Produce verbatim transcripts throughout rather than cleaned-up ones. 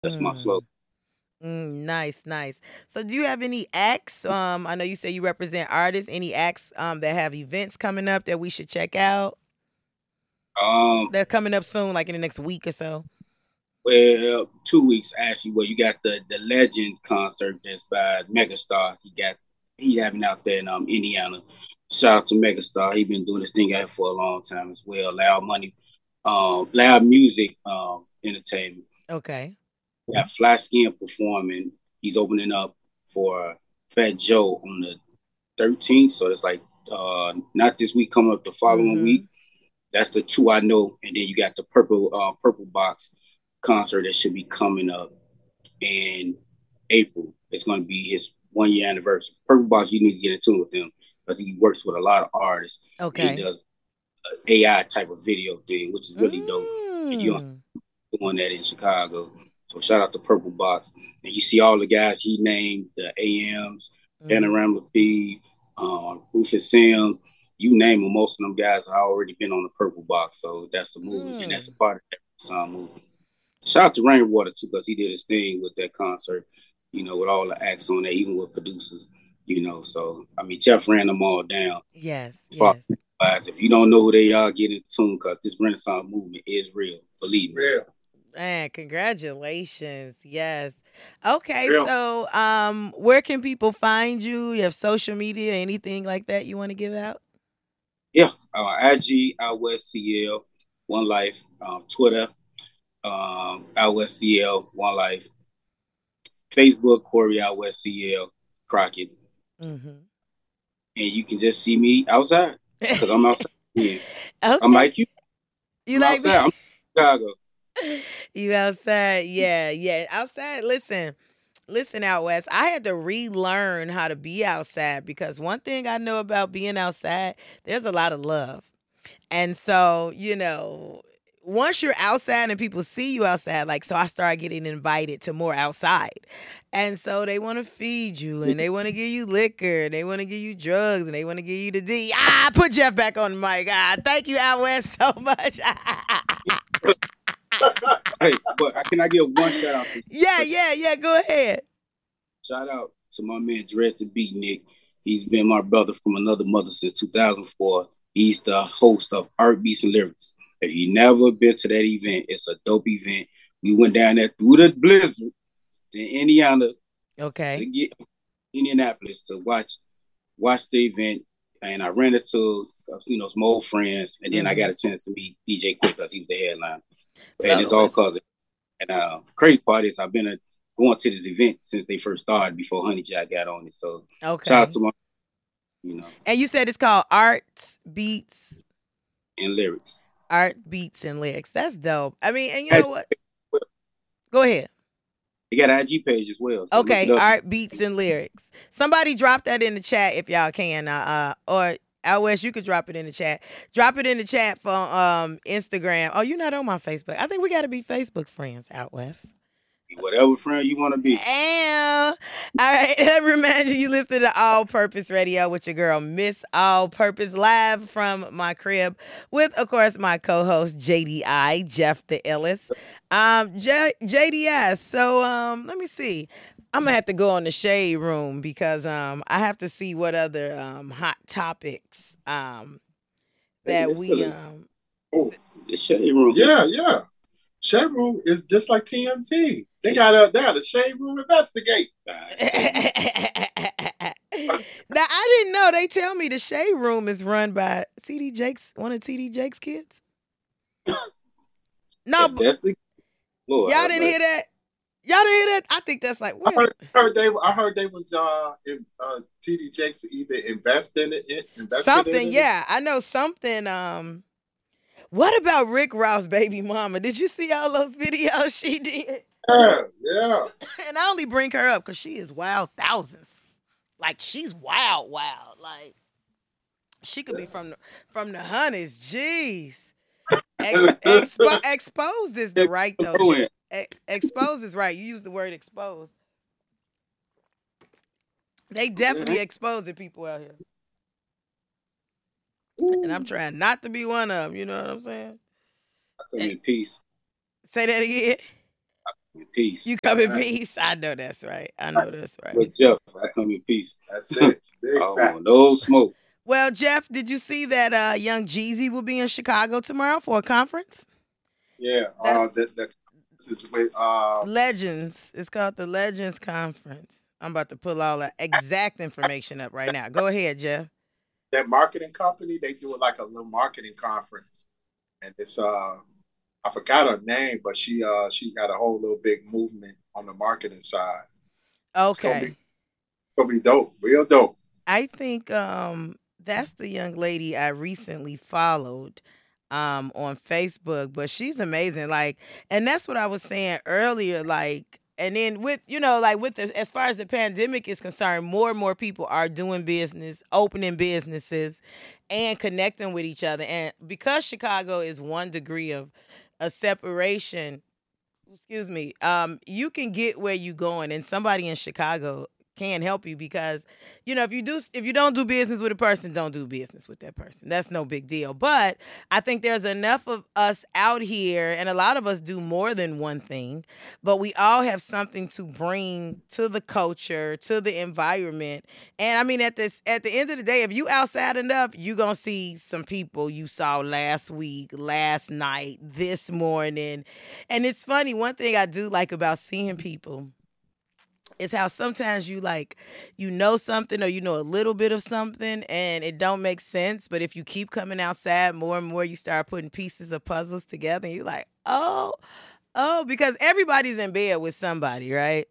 That's my slogan. Mm. Mm, nice, nice. So do you have any acts? Um, I know you say you represent artists. Any acts um that have events coming up that we should check out? Um, They're coming up soon, like in the next week or so. well, two weeks actually. Well, you got the the Legend concert that's by Megastar. He got he having out there in um Indiana. Shout out to Megastar. He been doing this thing out here for a long time as well. Loud Money, um, Loud Music, um, Entertainment. Okay. We got Fly Skin performing. He's opening up for Fat Joe on the thirteenth. So it's like uh not this week, coming up the following Mm-hmm. week. That's the two I know. And then you got the Purple uh, Purple Box concert that should be coming up in April. It's going to be his one year anniversary. Purple Box, you need to get in tune with him because he works with a lot of artists. And he Okay. does A I type of video thing, which is really dope. And you don't Mm. see doing that in Chicago. So shout out to Purple Box. And you see all the guys he named, the A Ms, Mm-hmm. Panorama P, uh, Rufus Sims, you name them, most of them guys have already been on the Purple Box. So that's the movement, and that's a Mm. part of that song movement. Shout out to Rainwater too, because he did his thing with that concert, you know, with all the acts on there, even with producers, you know. So I mean, Jeff ran them all down. Yes, As far yes. as if you don't know who they are, get in tune because this Renaissance movement is real. Believe me. Real, Man, congratulations. Yes. Okay, real. so um where can people find you? You have social media, anything like that you want to give out? Yeah, uh, I G, Out West C L, One Life, um, Twitter, um, Out West C L, One Life, Facebook, Corey Out West C L, Crockett, Mm-hmm. and you can just see me outside because I'm outside. Yeah, I'm Okay. like you. You I'm like me? outside. I'm in Chicago. You outside. Yeah, yeah. Outside. Listen. Listen out west. I had to relearn how to be outside because one thing I know about being outside, there's a lot of love. And so, you know, once you're outside and people see you outside, like, so I started getting invited to more outside. And so they want to feed you and they want to give you liquor, they want to give you drugs, and they want to give you the D. Ah, put Jeff back on the mic. Ah, thank you, out west, so much. Hey, but can I give one shout out to Yeah, yeah, yeah. Go ahead. shout out to my man Dresden Beatnik. He's been my brother from another mother since two thousand four. He's the host of Art Beats and Lyrics. If you never been to that event, it's a dope event. We went down there through the blizzard to Indiana to Okay. get Indianapolis to watch watch the event. And I ran into uh, you know some old friends, and then I got Mm-hmm. a chance to meet D J Quick because he was the headliner. And Lord it's all West. cause of, and uh, crazy part is I've been a, going to this event since they first started before Honey Jack got on it. So shout out Okay. to my you know And you said it's called Arts Beats, and lyrics. Art Beats and Lyrics. That's dope. I mean, and you They know what? Go ahead. got an I G page as well, so look it Okay, up. Art Beats and Lyrics. Somebody drop that in the chat if y'all can. Uh, uh or Al West, you could drop it in the chat. Drop it in the chat for um Instagram. Oh, you're not on my Facebook. I think we got to be Facebook friends, Out West. Whatever friend you want to be. And all right, let me remind you, you listen to All Purpose Radio with your girl, Miss All Purpose, live from my crib with, of course, my co-host J D I, Jeff the Illis. Um, J- JDS. So um, let me see. I'm gonna have to go on the shade room because um, I have to see what other um hot topics um Hey, that that's still we a um. Oh, the shade room. yeah, yeah. Shade Room is just like T M Z. They got a they got a Shade Room investigate. All right, Now say no. I didn't know. They tell me the shade room is run by T D Jakes, one of T D Jakes' kids. No, If but that's the Lord y'all have didn't hear mercy. that. Y'all didn't hear that. I think that's like I where heard, heard they I heard they was uh, in, uh T D Jakes either investing in it, invested in something. it. Yeah, I know something. Um, what about Rick Ross' baby mama? Did you see all those videos she did? Yeah, yeah. And I only bring her up because she is wild thousands. Like she's wild, wild. Like she could be from the, from the hundreds. Jeez. Ex, expo, exposed is the right though. Go J- in. ex- exposed is right. You use the word exposed. They definitely exposing people out here, and I'm trying not to be one of them. You know what I'm saying? Come Eh, in peace. say that again. In peace. You come in Right. peace. I know that's right. I know that's right. With Jeff, I come in peace. That's it. Big I don't facts. want no smoke. Well, Jeff, did you see that uh, Young Jeezy will be in Chicago tomorrow for a conference? Yeah. Uh, the, the, this is with uh, Legends. It's called the Legends Conference. I'm about to pull all the exact information up right now. Go ahead, Jeff. that marketing company. They do like a little marketing conference, and it's uh, I forgot her name, but she uh, she got a whole little big movement on the marketing side. It's gonna be, Okay. it's gonna be dope, real dope. I think um that's the young lady I recently followed um on Facebook, but she's amazing. Like, and that's what I was saying earlier. Like, and then with you know, like with the as far as the pandemic is concerned, more and more people are doing business, opening businesses, and connecting with each other. And because Chicago is one degree of a separation, excuse me, um, you can get where you going, and somebody in Chicago can help you because, you know, if you do, if you don't do business with a person, don't do business with that person. That's no big deal. But I think there's enough of us out here, and a lot of us do more than one thing, but we all have something to bring to the culture, to the environment. And I mean, at this, at the end of the day, if you outside enough, you gonna see some people you saw last week, last night, this morning. And it's funny, one thing I do like about seeing people is how sometimes you like you know something or you know a little bit of something and it don't make sense, but if you keep coming outside more and more, you start putting pieces of puzzles together and you're like, oh, oh, because everybody's in bed with somebody, right?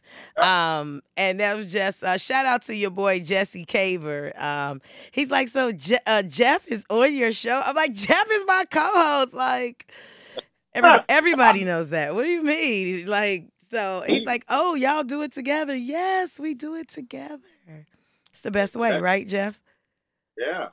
Um, and that was just uh, shout out to your boy Jesse Caver. Um, he's like, so Je- uh, Jeff is on your show. I'm like, Jeff is my co-host. Like, every- everybody knows that. What do you mean? Like, so he's like, oh, y'all do it together. Yes, we do it together. It's the best way, right, Jeff? Yeah.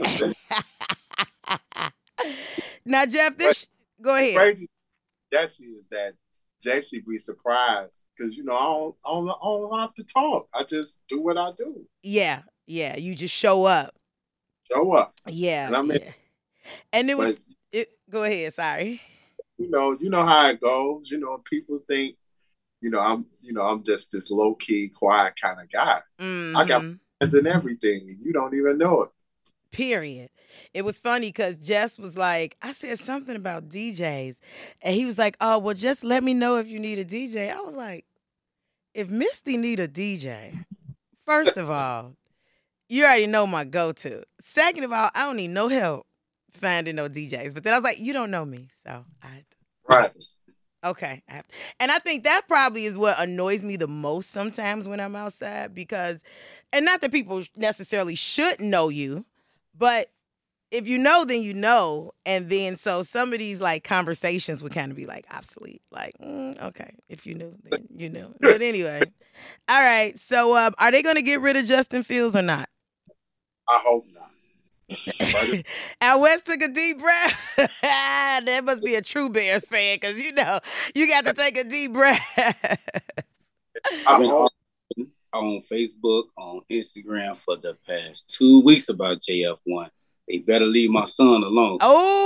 Now, Jeff, this go ahead. Crazy Jesse is that Jesse be surprised because you know I don't, I don't I don't have to talk. I just do what I do. Yeah, yeah. You just show up. Show up. Yeah, And I mean, yeah. And it was. but It, go ahead. Sorry. you know, you know how it goes. You know, people think, you know, I'm, you know, I'm just this low key, quiet kind of guy. I got Mm-hmm. friends and everything, and you don't even know it. Period. It was funny because Jess was like, I said something about D Js, and he was like, oh, well, just let me know if you need a D J. I was like, if Misty need a D J, first of all, you already know my go-to. Second of all, I don't need no help finding no D Js. But then I was like, you don't know me, so I Right. okay. I have to. And I think that probably is what annoys me the most sometimes when I'm outside because, and not that people necessarily should know you, but if you know, then you know. And then so some of these like conversations would kind of be like obsolete. Like, mm, okay, if you knew, then you knew. But anyway, all right. So uh, are they going to get rid of Justin Fields or not? I hope not. But Al West took a deep breath. That must be a true Bears fan because you know you got to take a deep breath. I I've been hope on Facebook, on Instagram for the past two weeks about J F one. They better leave my son alone.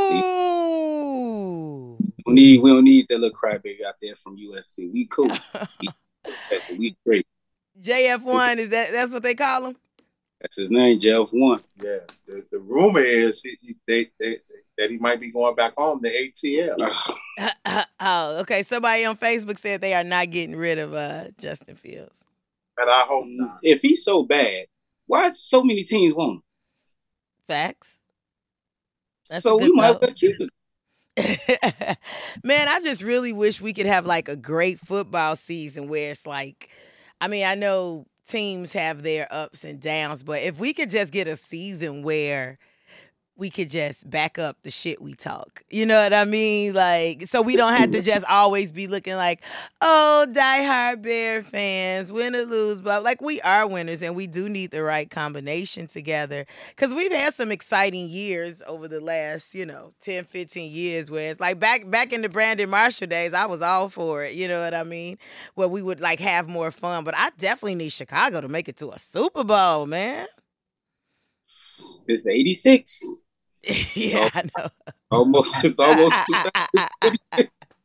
Oh, We don't need, we don't need that little crybaby out there from U S C. We cool. We, we great. J F one is that? That's what they call him. That's his name, J F one. yeah. The, the rumor is he, he- they, they, that he might be going back home to A T L. Oh, okay. Somebody on Facebook said they are not getting rid of uh, Justin Fields. And I hope not. If he's so bad, why so many teams want him? Facts. That's so a we good might thought. well keep it. Man, I just really wish we could have like a great football season where it's like, I mean, I know teams have their ups and downs, but if we could just get a season where we could just back up the shit we talk. You know what I mean? Like, so we don't have to just always be looking like, oh, diehard Bear fans, win or lose. But like, we are winners and we do need the right combination together. Because we've had some exciting years over the last, you know, ten, fifteen years where it's like back back in the Brandon Marshall days, I was all for it. You know what I mean? Where we would like have more fun. But I definitely need Chicago to make it to a Super Bowl, man. It's eighty-six. Yeah, I know. Almost, it's almost two thousand.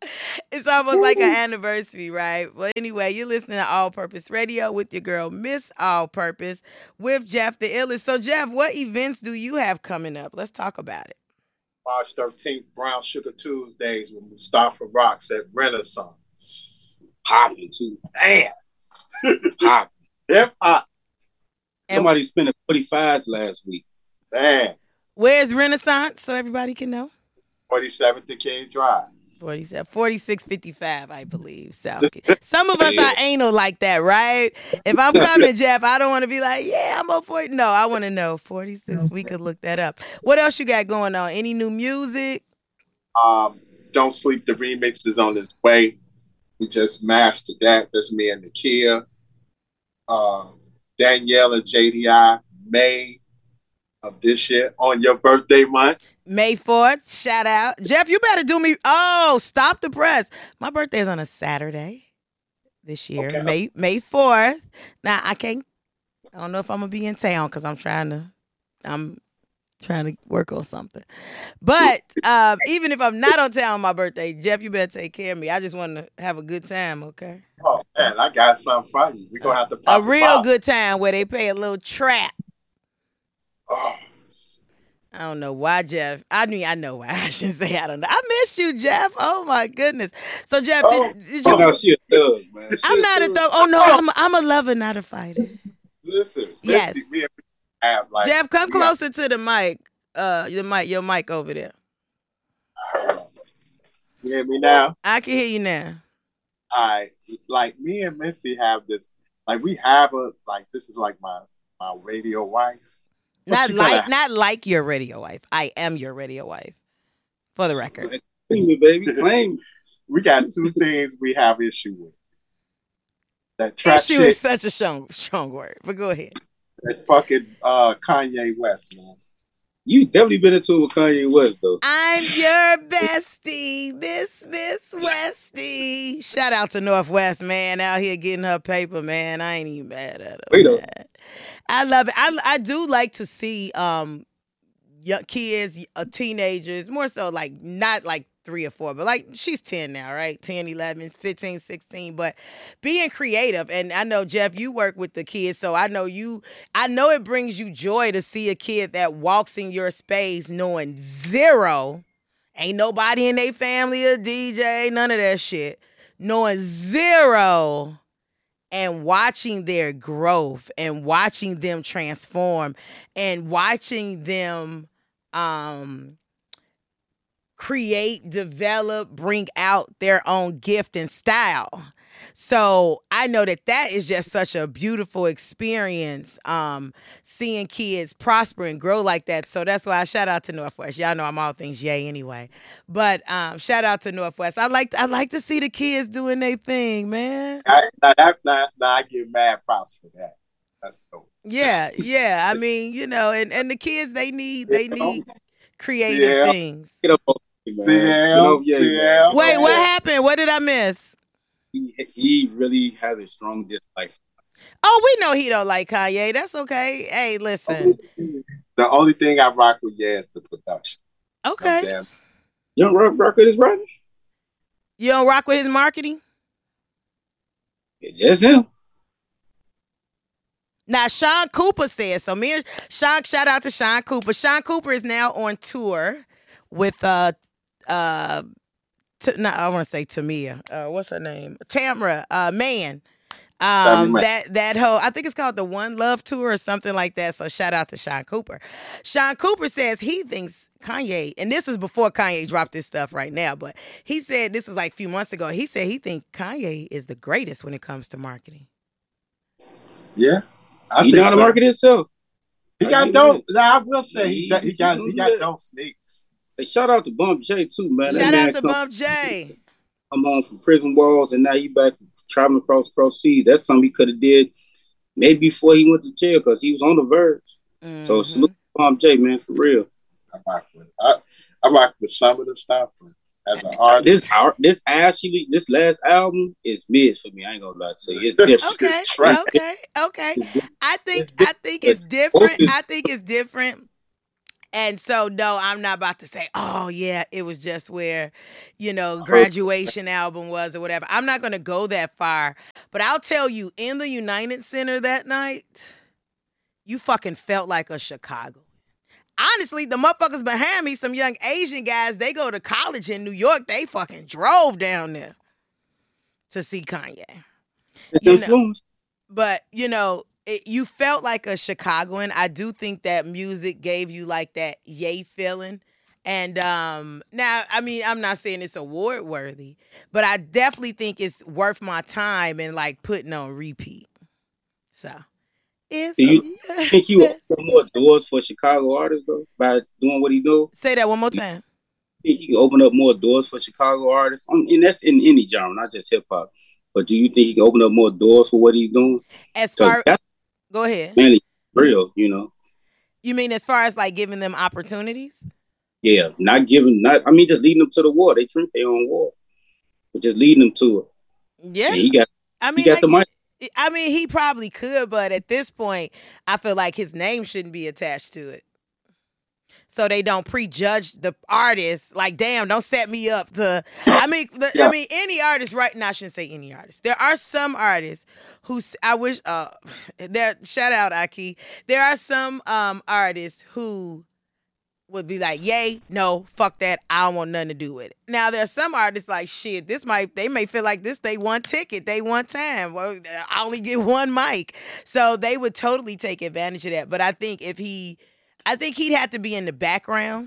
It's almost like an anniversary, right? Well, anyway, you're listening to All Purpose Radio with your girl, Miss All Purpose, with Jeff the Illest. So, Jeff, what events do you have coming up? Let's talk about it. March thirteenth, Brown Sugar Tuesdays with Mustafa Rocks at Renaissance. Popping too. Damn. Popping. Hip hop. Somebody spent forty-fives last week. Man. Where's Renaissance so everybody can know? forty-seventh Decade Drive. forty-seven, forty-six fifty-five, I believe. South. Some of us are anal like that, right? If I'm coming, Jeff, I don't want to be like, yeah, I'm up for it. No, I want to know. forty-six, we could look that up. What else you got going on? Any new music? Um, Don't Sleep, the remix is on its way. We just mastered that. That's me and Nakia. Uh, Danielle and J D I, May of this year, on your birthday month. May fourth, shout out. Jeff, you better do me. Oh, stop the press. My birthday is on a Saturday this year, okay. May May fourth. Now, I can't, I don't know if I'm going to be in town because I'm trying to, I'm trying to work on something. But um, even if I'm not on town on my birthday, Jeff, you better take care of me. I just want to have a good time, okay? Oh, man, I got something for you. We're going to have to pop a real good time where they pay a little trap. Oh. I don't know why, Jeff. I mean, I know why. I shouldn't say I don't know. I miss you, Jeff. Oh, my goodness. So, Jeff, oh, did, did you... Oh, no, she a thug, man. She I'm not a thug. Oh, no, I'm a, I'm a lover, not a fighter. Listen. Yes. Listen, we have, like, Jeff, come got... closer to the mic. Uh, your mic, your mic over there. You hear me now? I can hear you now. All right. Like, me and Misty have this, like, we have a, like, this is like my, my radio wife. Not like, gotta... not like your radio wife. I am your radio wife, for the record. Claim me, baby. Claim. We got two things we have issue with. That trap issue shit, is such a strong, strong word, but go ahead. That fucking uh, Kanye West, man. You definitely been into it with Kanye West, though. I'm your bestie, Miss Miss Westy. Shout out to Northwest, man, out here getting her paper, man. I ain't even mad at her. Wait up. I love it. I I do like to see um young kids, uh, teenagers, more so like not like three or four, but like she's ten now, right? ten, eleven, fifteen, sixteen, but being creative. And I know, Jeff, you work with the kids, so I know you, I know it brings you joy to see a kid that walks in your space knowing zero, ain't nobody in their family a D J, none of that shit, knowing zero, and watching their growth and watching them transform and watching them um, create, develop, bring out their own gift and style. So I know that that is just such a beautiful experience, um, seeing kids prosper and grow like that. So that's why I shout out to Northwest. Y'all know I'm all things yay anyway. But um, shout out to Northwest. I like I like to see the kids doing their thing, man. I, I, I, I give mad props for that. That's dope. Yeah, yeah. I mean, you know, and, and the kids, they need they need creative C L. Things. Get up, C L, C L. Wait, what happened? What did I miss? He, he really has a strong dislike. Oh, we know he don't like Kanye. That's okay. Hey, listen. The only thing I rock with, yeah, is the production. Okay. Oh, you don't rock, rock with his writing? You don't rock with his marketing? It's just him. Now, Sean Cooper says, so me and Sean, shout out to Sean Cooper. Sean Cooper is now on tour with, uh, uh, T- no, I want to say Tamia. Uh, what's her name? Tamra. Uh, man. Um, that that whole, I think it's called the One Love Tour or something like that. So shout out to Sean Cooper. Sean Cooper says he thinks Kanye, and this is before Kanye dropped this stuff right now, but he said, this was like a few months ago, he said he thinks Kanye is the greatest when it comes to marketing. Yeah. I he think know how to so. market himself. He got dope. Nah, I will say he, he, he got he got dope sneaks. Hey, shout out to Bump J too, man. Shout that out to Bump J. I'm on from prison walls, and now he back traveling across proceed. That's something he could have did maybe before he went to jail because he was on the verge. Mm-hmm. So salute to Bump J, man, for real. I rock with I, I rock with some of the stuff as an artist. This this actually this last album is mid for me. I ain't gonna lie to you. It's different. okay, okay, okay. I think I think it's different. I think it's different. And so, no, I'm not about to say, oh, yeah, it was just where, you know, I heard graduation album was or whatever. I'm not going to go that far. But I'll tell you, in the United Center that night, you fucking felt like a Chicago. Honestly, the motherfuckers behind me, some young Asian guys, they go to college in New York. They fucking drove down there to see Kanye. it's You know, influence. but, you know, it, you felt like a Chicagoan. I do think that music gave you like that yay feeling. And um, now, I mean, I'm not saying it's award worthy, but I definitely think it's worth my time and like putting on repeat. So it's Do you think you yes. open up more doors for Chicago artists though by doing what he do? Say that one more You time. think he can open up more doors for Chicago artists? Um, and that's in any genre, not just hip hop. But do you think he can open up more doors for what he's doing? As Because far, that's go ahead. mainly real, you know. You mean as far as like giving them opportunities? Yeah, not giving, not. I mean, just leading them to the war. They drink their own war, but just leading them to it. Yeah. Yeah, he got, I he mean, got the like, mic. I mean, he probably could, but at this point, I feel like his name shouldn't be attached to it. So they don't prejudge the artist. Like, damn, don't set me up to. I mean, the, Yeah. I mean, any artist, right? No, I shouldn't say any artist. There are some artists who s- I wish. Uh, there. Shout out, Aki. There are some um artists who would be like, yay, no, fuck that. I don't want nothing to do with it. Now, there's some artists like, shit, this might, they may feel like this, they one ticket, they one time. Well, I only get one mic. So they would totally take advantage of that. But I think if he, I think he'd have to be in the background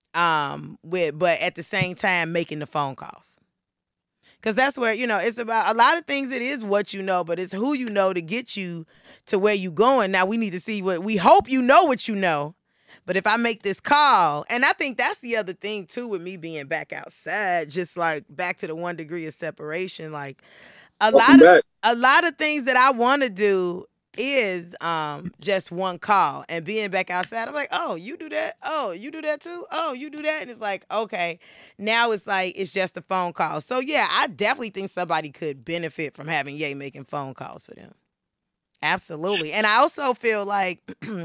um, with, but at the same time, making the phone calls. Because that's where, you know, it's about a lot of things. It is what you know, but it's who you know to get you to where you going. Now, we need to see what, we hope you know what you know. But if I make this call, and I think that's the other thing too with me being back outside, just like back to the one degree of separation, like a Welcome lot of back. a lot of things that I want to do is um just one call. And being back outside, I'm like, oh, you do that? Oh, you do that too? Oh, you do that? And it's like, okay, now it's like it's just a phone call. So yeah, I definitely think somebody could benefit from having Ye making phone calls for them. Absolutely. And I also feel like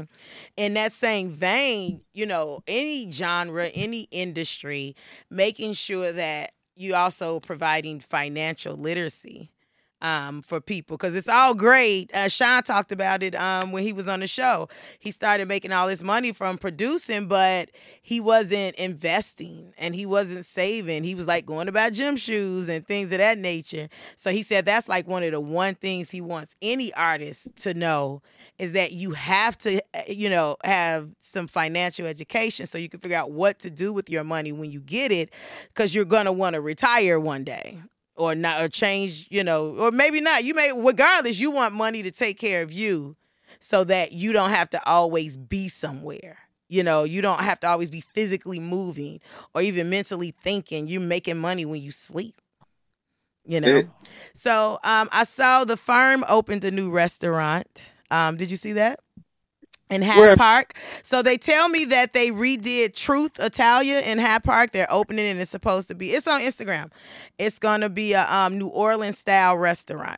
in that same vein, you know, any genre, any industry, making sure that you also providing financial literacy um, for people, because it's all great. Uh, Sean talked about it um, when he was on the show. He started making all this money from producing, but he wasn't investing and he wasn't saving. He was like going to buy gym shoes and things of that nature. So he said that's like one of the one things he wants any artist to know is that you have to, you know, have some financial education so you can figure out what to do with your money when you get it, because you're going to want to retire one day. Or not, or change, you know, or maybe not. You may, regardless, you want money to take care of you so that you don't have to always be somewhere. You know, you don't have to always be physically moving or even mentally thinking. You're making money when you sleep, you know? It- So um, I saw the firm opened a new restaurant. Um, did you see that? In Hyde Where? Park. So they tell me that they redid Truth Italia in Hyde Park. They're opening and it's supposed to be, it's on Instagram. It's going to be a um, New Orleans style restaurant.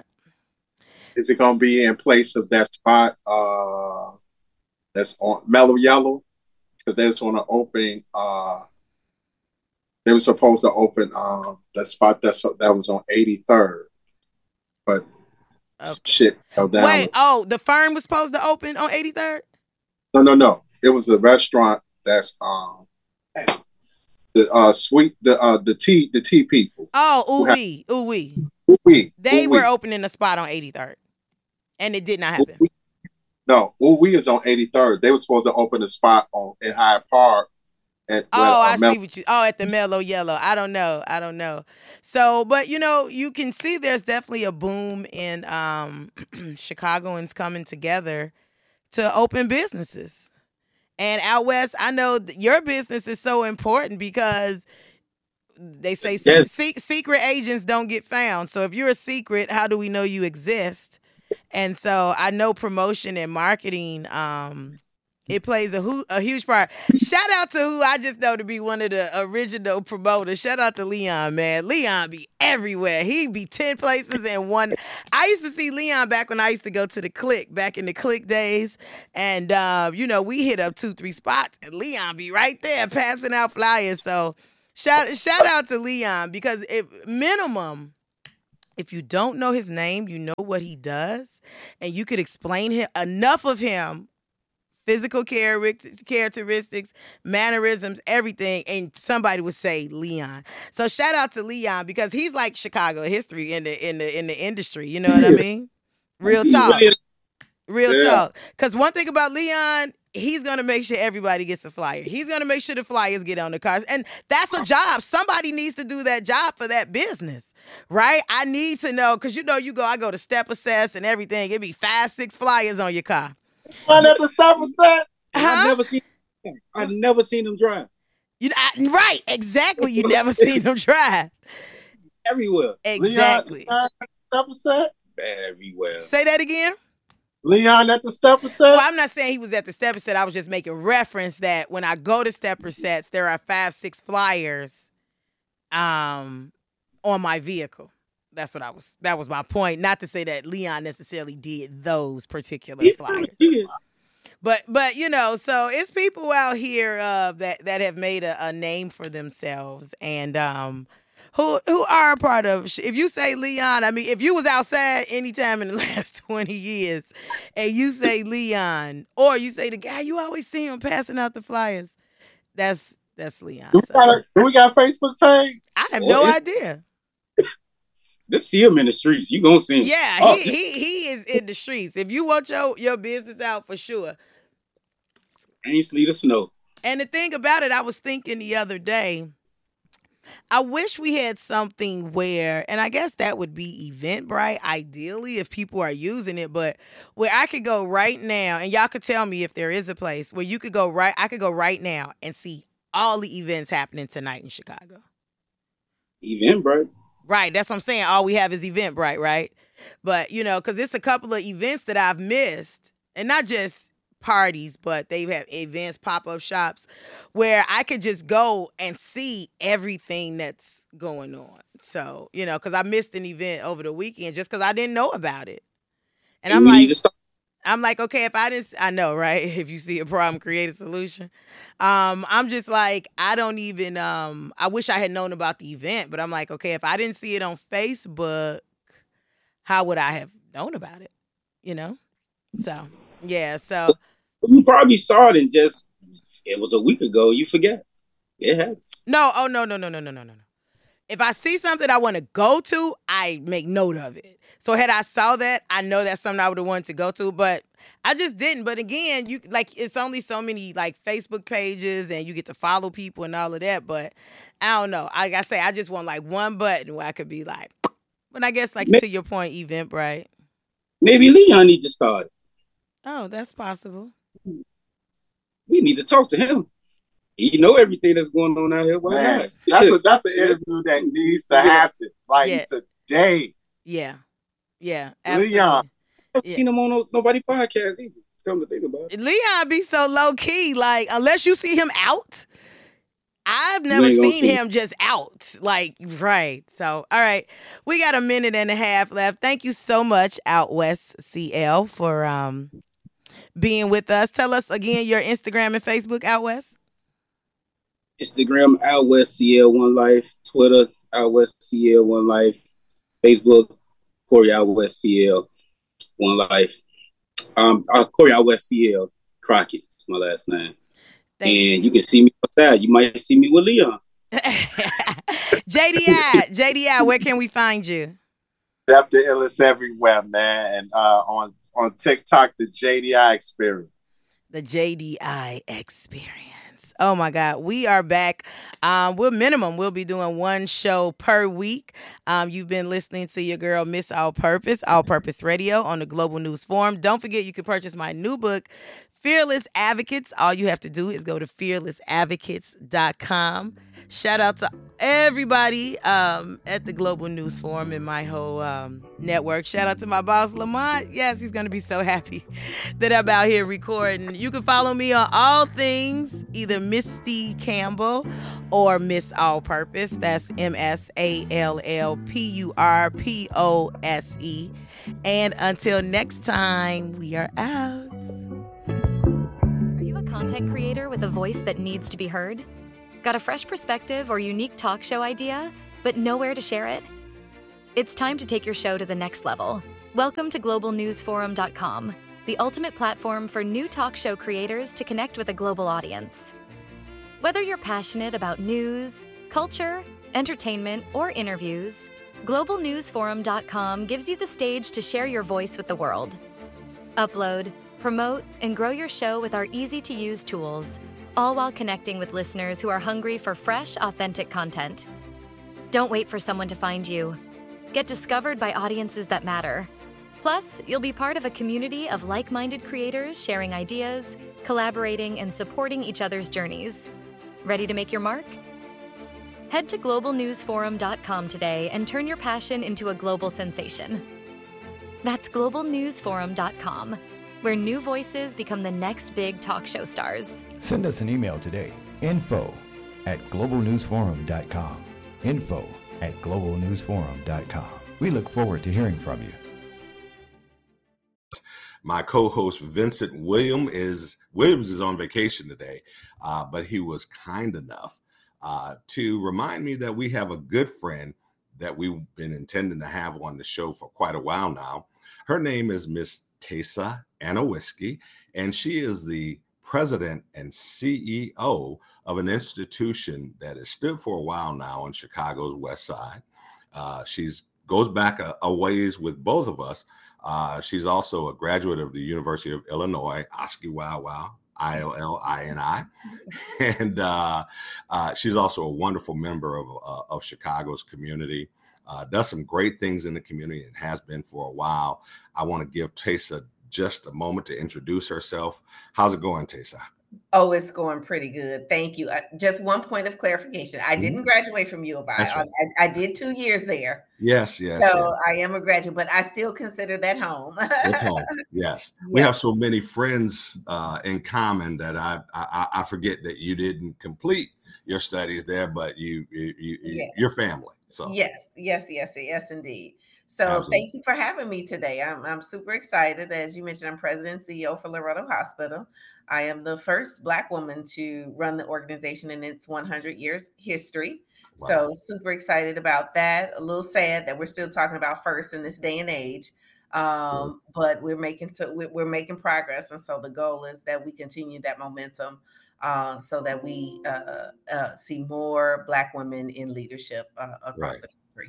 Is it gonna be in place of that spot uh that's on Mellow Yellow? Because they was gonna open uh they were supposed to open um the spot that's that was on eighty-third. But Okay. shit fell down. Wait, oh, the firm was supposed to open on eighty-third? No, no, no. It was a restaurant that's um the uh sweet the uh the tea the tea people. Oh, Who ooh have- wee, ooh wee. Ooh wee, They ooh were wee. opening a spot on eighty-third. And it did not Ooh happen. wee. No, Ooh Wee is on eighty-third. They were supposed to open a spot on in Hyde Park at Oh, well, uh, I Mel- see what you. Oh, at the Mellow Yellow. I don't know. I don't know. So, but you know, you can see there's definitely a boom in um, Chicagoans coming together to open businesses. And out west, I know th- your business is so important because they say se- Yes. se- secret agents don't get found. So if you're a secret, how do we know you exist? And so I know promotion and marketing um, It plays a, hu- a huge part. Shout out to who I just know to be one of the original promoters. Shout out to Leon, man. Leon be everywhere. He be ten places in one. I used to see Leon back when I used to go to the Click, back in the Click days. And, uh, you know, we hit up two, three spots, and Leon be right there passing out flyers. So shout, shout out to Leon, because if minimum, if you don't know his name, you know what he does, and you could explain him enough of him, physical characteristics, mannerisms, everything, and somebody would say Leon. So shout out to Leon, because he's like Chicago history in the in the in the industry. You know what I mean? Real talk, real yeah. talk. Because one thing about Leon, he's gonna make sure everybody gets a flyer. He's gonna make sure the flyers get on the cars, and that's a job. Somebody needs to do that job for that business, right? I need to know, because you know, you go, I go to Step Assess and everything. It'd be five, six flyers on your car. I never stop and say. I've never seen. I've never seen them drive. You I, right? Exactly. You never seen them drive. Everywhere. Exactly. Leon, stop and say. Everywhere. Say that again. Leon at the Stepper set? Well, I'm not saying he was at the Stepper set. I was just making reference that when I go to Stepper sets, there are five, six flyers, um, on my vehicle. That's what I was. That was my point. Not to say that Leon necessarily did those particular Yeah, flyers, yeah. but but you know, so it's people out here uh, that that have made a, a name for themselves, and um, who who are a part of. If you say Leon, I mean, if you was outside anytime in the last twenty years, and you say Leon, or you say the guy you always see him passing out the flyers, that's that's Leon. Do we, So. got a, do we got a Facebook page? I have Well, no it's- idea. Just see him in the streets. You gonna see him. Yeah, Oh, he, he he is in the streets. If you want your, your business out, for sure. ain't sleet or snow. And the thing about it, I was thinking the other day, I wish we had something where, and I guess that would be Eventbrite, ideally, if people are using it, but where I could go right now, and y'all could tell me if there is a place where you could go right, I could go right now and see all the events happening tonight in Chicago. Eventbrite. Right, that's what I'm saying. All we have is Eventbrite, right? But, you know, because it's a couple of events that I've missed, and not just parties, but they have events, pop-up shops, where I could just go and see everything that's going on. So, you know, because I missed an event over the weekend just because I didn't know about it. And I'm We need like, to start- I'm like, okay, if I didn't, I know, right? If you see a problem, create a solution. Um, I'm just like, I don't even, um, I wish I had known about the event, but I'm like, okay, if I didn't see it on Facebook, how would I have known about it? You know? So, yeah, so. You probably saw it and just, it was a week ago. You forget. It happened. No, oh, no, no, no, no, no, no, no. If I see something I want to go to, I make note of it. So had I saw that, I know that's something I would have wanted to go to, but I just didn't. But again, you like it's only so many like Facebook pages, and you get to follow people and all of that. But I don't know. Like I say, I just want like one button where I could be like. But I guess like Maybe, to your point, Eventbrite. maybe Leon need to start. Oh, that's possible. We need to talk to him. He know everything that's going on out here. Why Man, not? that's a that's an interview that needs to happen. Like Yeah. today. Yeah, yeah, Leon. absolutely. I've Yeah. seen him on no, nobody podcast either. Come to think about it. Leon be so low key, like unless you see him out, I've never ain't gonna seen see him just out. Like, right. So, all right. We got a minute and a half left. Thank you so much, Out West C L, for um being with us. Tell us again your Instagram and Facebook, Out West. Instagram, Out West C L One Life. Twitter, Out West C L One Life. Facebook, Corey Out West C L One Life. Um, uh, Corey Out West C L Crockett is my last name. Thank and you can see me outside. You might see me with Leon. J D I, J D I, where can we find you? Def the illest everywhere, man. And uh, on, on TikTok, the J D I Experience. The J D I Experience. Oh my God, we are back. Um, we're minimum. We'll be doing one show per week. Um, you've been listening to your girl, Miss All Purpose, All Purpose Radio on the Global News Forum. Don't forget, you can purchase my new book, Fearless Advocates. All you have to do is go to fearless advocates dot com. Shout out to everybody um, at the Global News Forum and my whole um, network. Shout out to my boss, Lamont. Yes, he's going to be so happy that I'm out here recording. You can follow me on all things, either Misty Campbell or Miss All Purpose. That's M S A L L P U R P O S E. And until next time, we are out. Are you a content creator with a voice that needs to be heard? Got a fresh perspective or unique talk show idea, but nowhere to share it? It's time to take your show to the next level. Welcome to global news forum dot com, the ultimate platform for new talk show creators to connect with a global audience. Whether you're passionate about news, culture, entertainment, or interviews, global news forum dot com gives you the stage to share your voice with the world. Upload, promote, and grow your show with our easy-to-use tools, all while connecting with listeners who are hungry for fresh, authentic content. Don't wait for someone to find you. Get discovered by audiences that matter. Plus, you'll be part of a community of like-minded creators sharing ideas, collaborating, and supporting each other's journeys. Ready to make your mark? Head to global news forum dot com today and turn your passion into a global sensation. That's global news forum dot com, where new voices become the next big talk show stars. Send us an email today, info at global news forum dot com, info at global news forum dot com. We look forward to hearing from you. My co-host Vincent William is Williams is on vacation today, uh, but he was kind enough uh, to remind me that we have a good friend that we've been intending to have on the show for quite a while now. Her name is Miss Teysa Anowiski, and she is the president and C E O of an institution that has stood for a while now on Chicago's West Side. Uh, she's goes back a, a ways with both of us. Uh, she's also a graduate of the University of Illinois, Oskiwawa, I L L I N I. And uh, uh, she's also a wonderful member of, uh, of Chicago's community, uh, does some great things in the community and has been for a while. I want to give Teysa just a moment to introduce herself. How's it going, Teysa? Oh, it's going pretty good. Thank you. Uh, just one point of clarification. I didn't graduate from U of I. Right. I, I did two years there. Yes, yes. So yes. I am a graduate, but I still consider that home. It's home. Yes. Yeah. We have so many friends uh, in common that I, I I forget that you didn't complete your studies there, but you, you, you yes. your family. So yes, yes, yes, yes, indeed. So Absolutely. Thank you for having me today. I'm I'm super excited. As you mentioned, I'm president and C E O for Loretto Hospital. I am the first Black woman to run the organization in its one hundred years history. Wow. So super excited about that. A little sad that we're still talking about first in this day and age, um, yeah. but we're making so we're making progress, and so the goal is that we continue that momentum, uh, so that we uh, uh, see more Black women in leadership uh, across right. the country.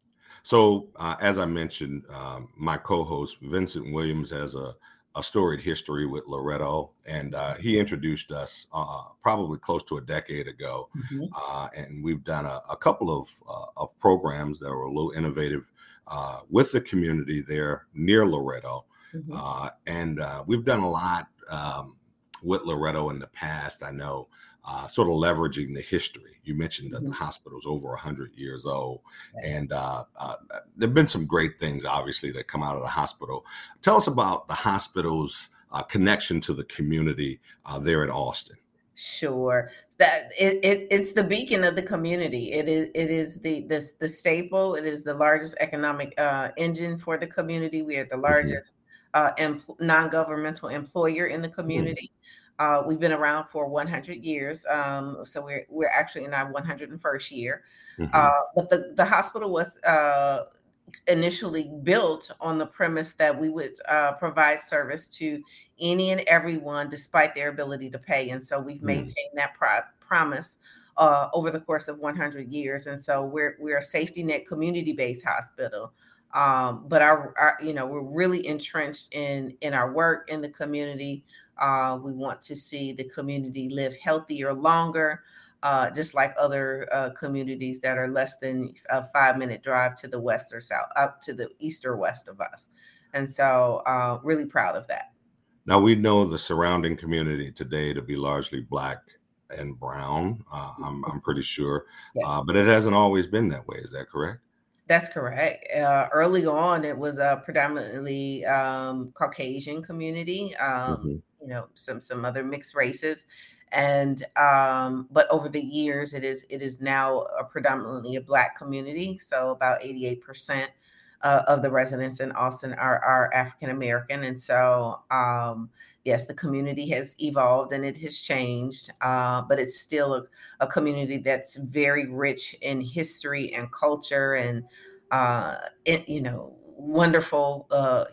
So, uh, as I mentioned, um, my co-host Vincent Williams has a a storied history with Loretto, and uh, he introduced us uh, probably close to a decade ago. Mm-hmm. Uh, and we've done a, a couple of, uh, of programs that were a little innovative uh, with the community there near Loretto. Mm-hmm. Uh, and uh, we've done a lot um, with Loretto in the past, I know, uh, sort of leveraging the history. You mentioned that mm-hmm. the hospital's over one hundred years old. Yes. And uh, uh, there have been some great things, obviously, that come out of the hospital. Tell us about the hospital's uh, connection to the community uh, there in Austin. Sure. That it, it it's the beacon of the community. It is it is the the, the staple. It is the largest economic uh, engine for the community. We are the largest mm-hmm. uh, empl- non-governmental employer in the community. Mm-hmm. Uh, we've been around for one hundred years, um, so we're we're actually in our one hundred first year. Mm-hmm. Uh, but the, the hospital was uh, initially built on the premise that we would uh, provide service to any and everyone, despite their ability to pay. And so we've maintained mm-hmm. that pro- promise uh, over the course of one hundred years. And so we're we're a safety net, community-based hospital. Um, but our, our, you know, we're really entrenched in in our work in the community. Uh, we want to see the community live healthier longer, uh, just like other uh, communities that are less than a five minute drive to the west or south, up to the east or west of us. And so uh, really proud of that. Now, we know the surrounding community today to be largely Black and brown. Uh, I'm I'm pretty sure, Yes. uh, but it hasn't always been that way. Is that correct? That's correct. Uh, early on, it was a predominantly um, Caucasian community. Um, hmm you know, some some other mixed races, and um, but over the years, it is it is now a predominantly a Black community. So about eighty-eight percent uh, of the residents in Austin are are African American, and so um, yes, the community has evolved and it has changed, uh, but it's still a, a community that's very rich in history and culture and uh, it, you know, wonderful uh,